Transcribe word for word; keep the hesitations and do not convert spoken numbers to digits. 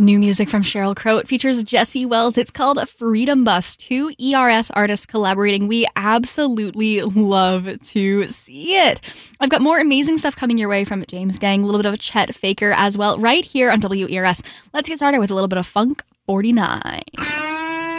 New music from Sheryl Crow. It features Jesse Wells. It's called Freedom Bus. Two E R S artists collaborating. We absolutely love to see it. I've got more amazing stuff coming your way from James Gang, a little bit of a Chet Faker as well, right here on W E R S. Let's get started with a little bit of Funk forty-nine.